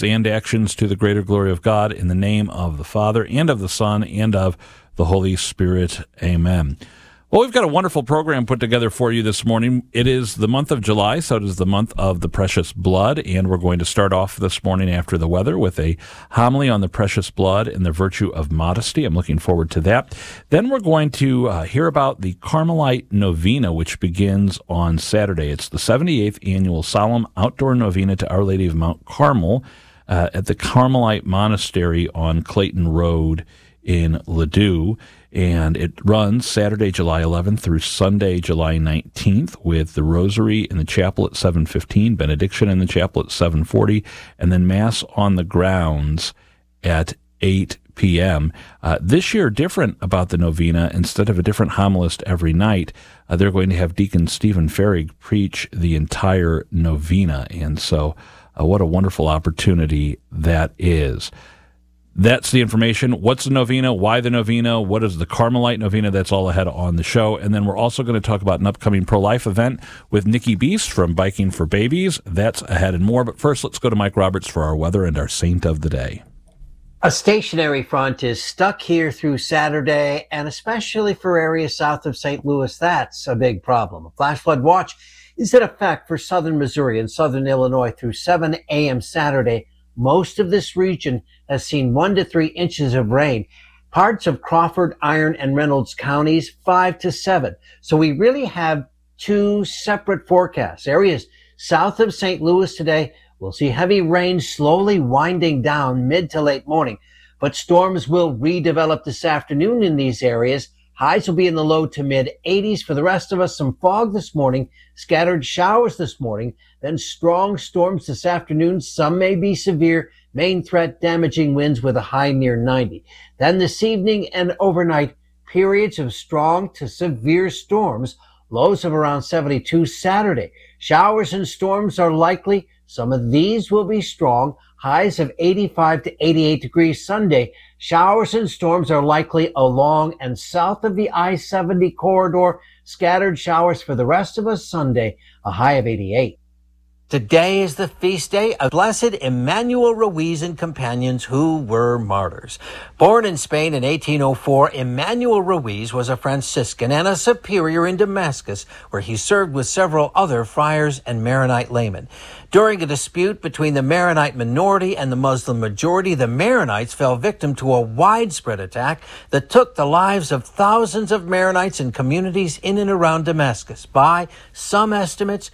words and actions to the greater glory of God, in the name of the Father, and of the Son, and of the Holy Spirit. Amen. Well, we've got a wonderful program put together for you this morning. It is the month of July, so it is the month of the precious blood, and we're going to start off this morning after the weather with a homily on the precious blood and the virtue of modesty. I'm looking forward to that. Then we're going to hear about the Carmelite Novena, which begins on Saturday. It's the 78th annual solemn outdoor novena to Our Lady of Mount Carmel at the Carmelite Monastery on Clayton Road in Ladue. And it runs Saturday, July 11th through Sunday, July 19th, with the Rosary in the chapel at 7:15, Benediction in the chapel at 7:40, and then Mass on the grounds at 8 p.m. This year, different about the novena. Instead of a different homilist every night, they're going to have Deacon Stephen Farrig preach the entire novena. And so what a wonderful opportunity that is. That's the information. What's the novena? Why the novena? What is the Carmelite Novena? That's all ahead on the show. And then we're also going to talk about an upcoming pro-life event with Nikki Beast from Biking for Babies. That's ahead and more. But first, let's go to Mike Roberts for our weather and our saint of the day. A stationary front is stuck here through Saturday, and especially for areas south of St. Louis, that's a big problem. A flash flood watch is in effect for southern Missouri and southern Illinois through 7 a.m. Saturday. Most of this region has seen 1 to 3 inches of rain. Parts of Crawford, Iron, and Reynolds counties, 5 to 7. So we really have two separate forecasts. Areas south of St. Louis today will see heavy rain slowly winding down mid to late morning. But storms will redevelop this afternoon in these areas. Highs will be in the low to mid 80s. For the rest of us, some fog this morning, scattered showers this morning, then strong storms this afternoon. Some may be severe, main threat damaging winds with a high near 90. Then this evening and overnight, periods of strong to severe storms, lows of around 72 Saturday. Showers and storms are likely. Some of these will be strong. Highs of 85 to 88 degrees Sunday. Showers and storms are likely along and south of the I-70 corridor. Scattered showers for the rest of us Sunday, a high of 88. Today is the feast day of Blessed Emmanuel Ruiz and companions who were martyrs. Born in Spain in 1804, Emmanuel Ruiz was a Franciscan and a superior in Damascus, where he served with several other friars and Maronite laymen. During a dispute between the Maronite minority and the Muslim majority, the Maronites fell victim to a widespread attack that took the lives of thousands of Maronites in communities in and around Damascus. By some estimates,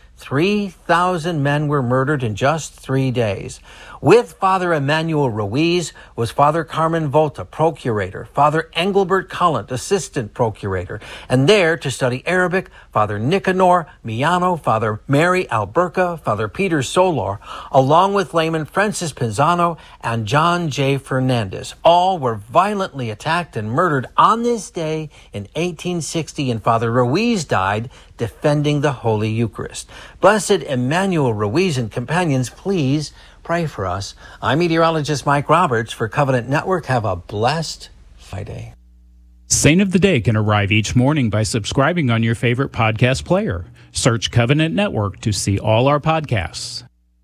3,000 men were murdered in just 3 days. With Father Emmanuel Ruiz was Father Carmen Volta, procurator, Father Engelbert Cullant, assistant procurator, and there to study Arabic, Father Nicanor Miano, Father Mary Alberca, Father Peter Solar, along with layman Francis Pinzano and John J. Fernandez. All were violently attacked and murdered on this day in 1860, and Father Ruiz died defending the Holy Eucharist. Blessed Emmanuel Ruiz and companions, please pray for us. I'm meteorologist Mike Roberts for Covenant Network. Have a blessed Friday. Saint of the Day can arrive each morning by subscribing on your favorite podcast player. Search Covenant Network to see all our podcasts.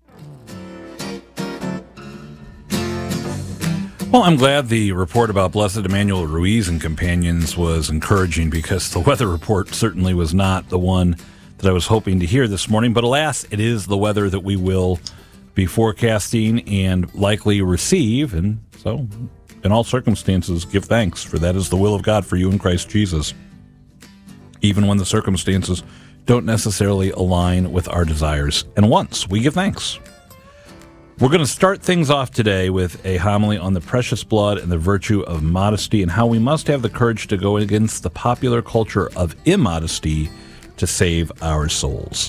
Well, I'm glad the report about Blessed Emmanuel Ruiz and companions was encouraging, because the weather report certainly was not the one that I was hoping to hear this morning. But alas, it is the weather that we will be forecasting and likely receive. And so, in all circumstances, give thanks, for that is the will of God for you in Christ Jesus, even when the circumstances don't necessarily align with our desires and wants. We give thanks. We're going to start things off today with a homily on the precious blood and the virtue of modesty, and how we must have the courage to go against the popular culture of immodesty to save our souls.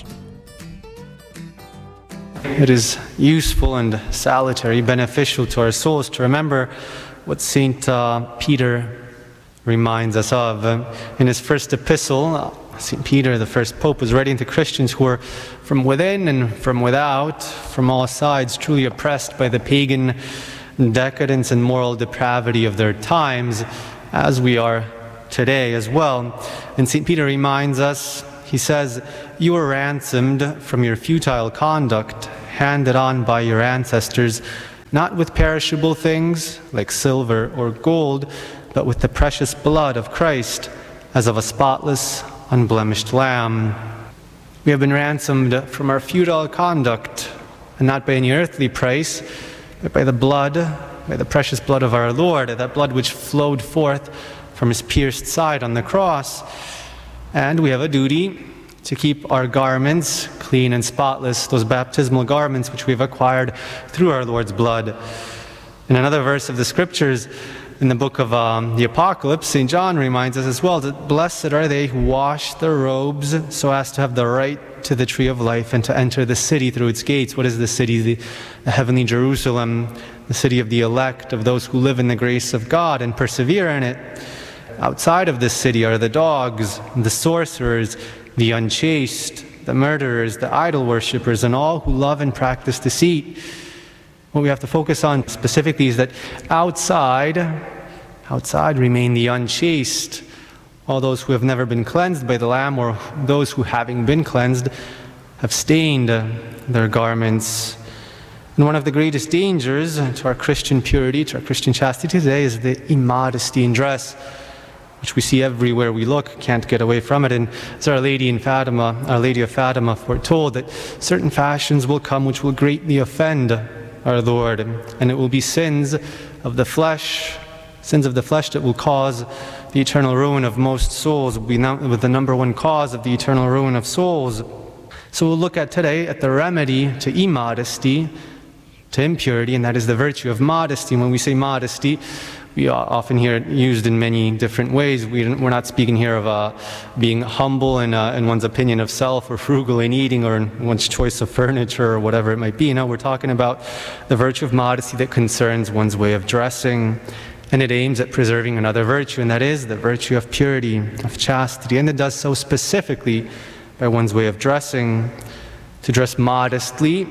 It is useful and salutary, beneficial to our souls to remember what St. Peter reminds us of. In his first epistle, St. Peter, the first pope, was writing to Christians who were from within and from without, from all sides, truly oppressed by the pagan decadence and moral depravity of their times, as we are today as well. And St. Peter reminds us, he says, "You were ransomed from your futile conduct, handed on by your ancestors, not with perishable things like silver or gold, but with the precious blood of Christ, as of a spotless, unblemished lamb. We have been ransomed from our futile conduct, and not by any earthly price, but by the blood, by the precious blood of our Lord, that blood which flowed forth from his pierced side on the cross. And we have a duty to keep our garments clean and spotless, those baptismal garments which we have acquired through our Lord's blood. In another verse of the Scriptures, in the book of the Apocalypse, St. John reminds us as well that blessed are they who wash their robes so as to have the right to the tree of life and to enter the city through its gates. What is the city? The heavenly Jerusalem, the city of the elect, of those who live in the grace of God and persevere in it. Outside of this city are the dogs, the sorcerers, the unchaste, the murderers, the idol worshippers, and all who love and practice deceit. What we have to focus on specifically is that outside remain the unchaste, all those who have never been cleansed by the Lamb, or those who, having been cleansed, have stained their garments. And one of the greatest dangers to our Christian purity, to our Christian chastity today, is the immodesty in dress, which we see everywhere we look, can't get away from it. And as Our Lady of Fatima foretold, that certain fashions will come which will greatly offend our Lord, and it will be sins of the flesh that will cause the eternal ruin of most souls, will be with the number one cause of the eternal ruin of souls. So we'll look at today at the remedy to immodesty, to impurity, and that is the virtue of modesty. And when we say modesty, we often hear it used in many different ways. We're not speaking here of being humble in one's opinion of self, or frugal in eating, or in one's choice of furniture, or whatever it might be. No, we're talking about the virtue of modesty that concerns one's way of dressing, and it aims at preserving another virtue, and that is the virtue of purity, of chastity, and it does so specifically by one's way of dressing. To dress modestly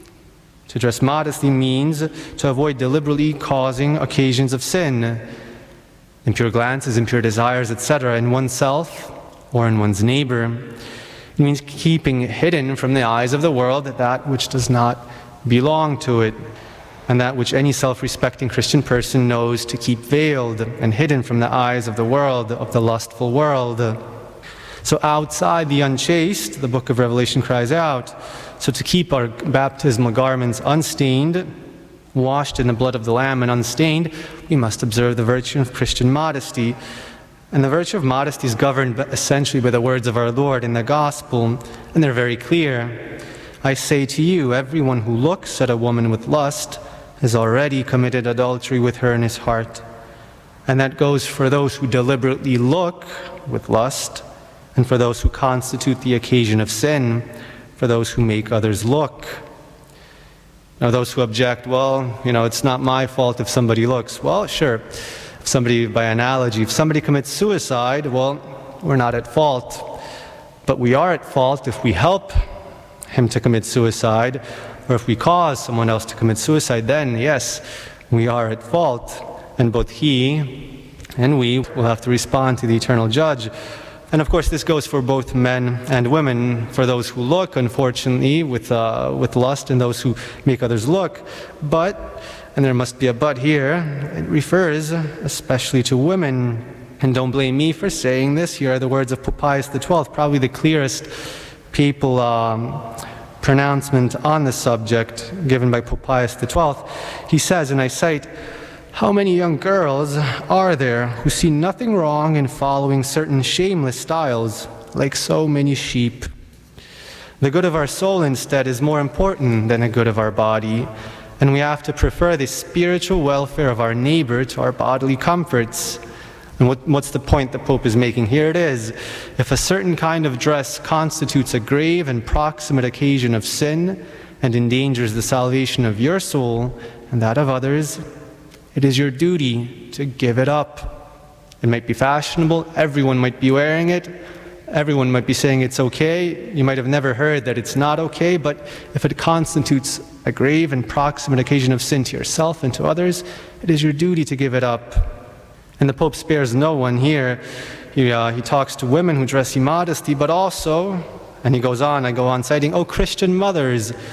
means to avoid deliberately causing occasions of sin, impure glances, impure desires, etc., in oneself or in one's neighbor. It means keeping hidden from the eyes of the world that which does not belong to it, and that which any self-respecting Christian person knows to keep veiled and hidden from the eyes of the world, of the lustful world. So outside the unchaste, the book of Revelation cries out, so to keep our baptismal garments unstained, washed in the blood of the Lamb and unstained, we must observe the virtue of Christian modesty. And the virtue of modesty is governed essentially by the words of our Lord in the Gospel, and they're very clear. I say to you, everyone who looks at a woman with lust has already committed adultery with her in his heart. And that goes for those who deliberately look with lust, and for those who constitute the occasion of sin, for those who make others look. Now, those who object, well, it's not my fault if somebody looks. Well, sure. By analogy, if somebody commits suicide, well, we're not at fault. But we are at fault if we help him to commit suicide, or if we cause someone else to commit suicide, then yes, we are at fault. And both he and we will have to respond to the eternal judge. And of course, this goes for both men and women. For those who look, unfortunately, with lust, and those who make others look. But, and there must be a but here, it refers especially to women. And don't blame me for saying this. Here are the words of Pope Pius XII, probably the clearest papal pronouncement on the subject given by Pope Pius XII. He says, and I cite, "How many young girls are there who see nothing wrong in following certain shameless styles, like so many sheep? The good of our soul, instead, is more important than the good of our body, and we have to prefer the spiritual welfare of our neighbor to our bodily comforts." And what's the point the Pope is making? Here it is. If a certain kind of dress constitutes a grave and proximate occasion of sin and endangers the salvation of your soul and that of others, it is your duty to give it up. It might be fashionable, everyone might be wearing it, everyone might be saying it's okay, you might have never heard that it's not okay, but if it constitutes a grave and proximate occasion of sin to yourself and to others, it is your duty to give it up. And the Pope spares no one here. He talks to women who dress immodestly, but also, and he goes on, I go on citing, "O Christian mothers,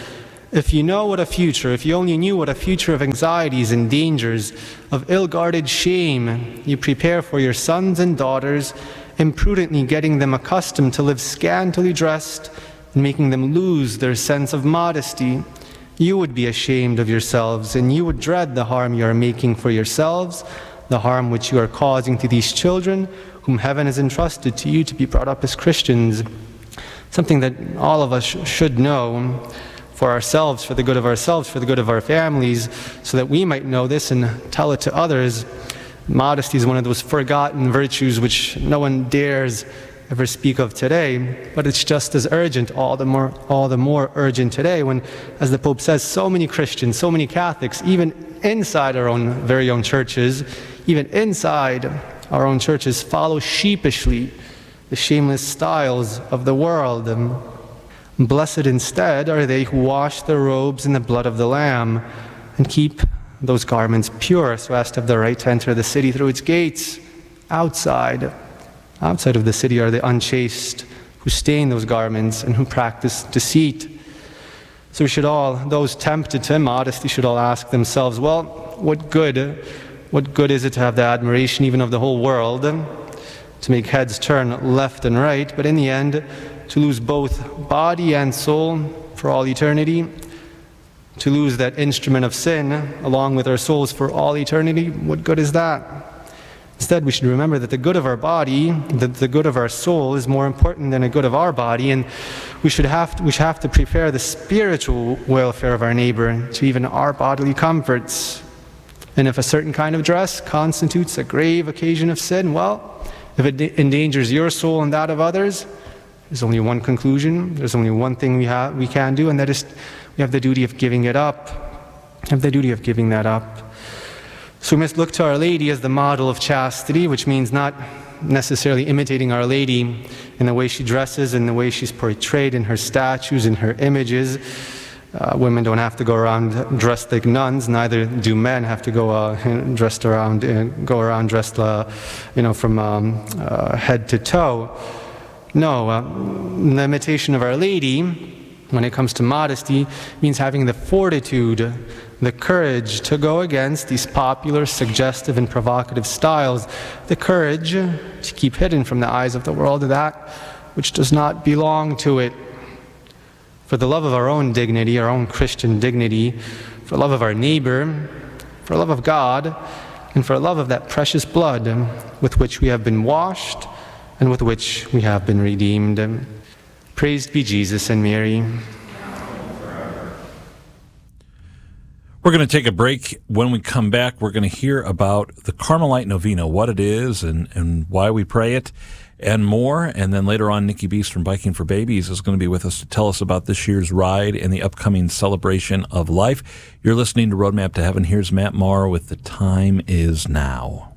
If you only knew what a future of anxieties and dangers, of ill-guarded shame you prepare for your sons and daughters, imprudently getting them accustomed to live scantily dressed and making them lose their sense of modesty, you would be ashamed of yourselves, and you would dread the harm you are making for yourselves, the harm which you are causing to these children, whom heaven has entrusted to you to be brought up as Christians. Something that all of us should know for ourselves, for the good of ourselves, for the good of our families, so that we might know this and tell it to others. Modesty is one of those forgotten virtues which no one dares ever speak of today, but it's just as urgent, all the more urgent today when, as the Pope says, so many Christians, so many Catholics, even inside our own very own churches, follow sheepishly the shameless styles of the world. Blessed instead are they who wash their robes in the blood of the Lamb and keep those garments pure, so as to have the right to enter the city through its gates. Outside of the city are the unchaste, who stain those garments and who practice deceit. So we should all, those tempted to immodesty, should all ask themselves, well, what good is it to have the admiration even of the whole world, to make heads turn left and right, but in the end, to lose both body and soul for all eternity, to lose that instrument of sin along with our souls for all eternity? What good is that? Instead, we should remember that the good of our body, that the good of our soul is more important than the good of our body, and we have to prepare the spiritual welfare of our neighbor to even our bodily comforts. And if a certain kind of dress constitutes a grave occasion of sin, well, if it endangers your soul and that of others, there's only one conclusion, there's only one thing we can do, and that is we have the duty of giving it up. We have the duty of giving that up. So we must look to Our Lady as the model of chastity, which means not necessarily imitating Our Lady in the way she dresses, in the way she's portrayed in her statues, in her images. Women don't have to go around dressed like nuns, neither do men have to go around dressed from head to toe. No, the imitation of Our Lady, when it comes to modesty, means having the fortitude, the courage to go against these popular, suggestive, and provocative styles, the courage to keep hidden from the eyes of the world that which does not belong to it. For the love of our own dignity, our own Christian dignity, for love of our neighbor, for love of God, and for love of that precious blood with which we have been washed and with which we have been redeemed. Praised be Jesus and Mary. We're going to take a break. When we come back, we're going to hear about the Carmelite Novena, what it is and why we pray it, and more. And then later on, Nikki Beast from Biking for Babies is going to be with us to tell us about this year's ride and the upcoming celebration of life. You're listening to Roadmap to Heaven. Here's Matt Maher with The Time Is Now.